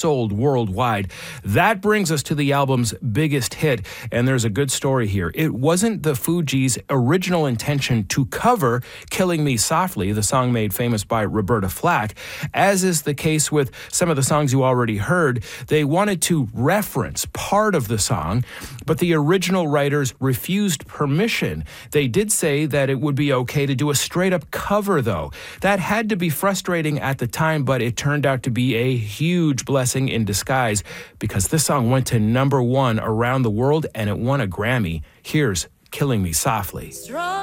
sold worldwide. That brings us to the album's biggest hit, and there's a good story here. It wasn't the Fugees' original intention to cover Killing Me Softly, the song made famous by Roberta Flack. As is the case with some of the songs you already heard, they wanted to reference part of the song, but the original writers refused permission. They did say that it would be okay to do a straight-up cover, though. That had to be frustrating at the time, but it turned out to be a huge blessing in disguise because this song went to #1 around the world and it won a Grammy. Here's Killing Me Softly.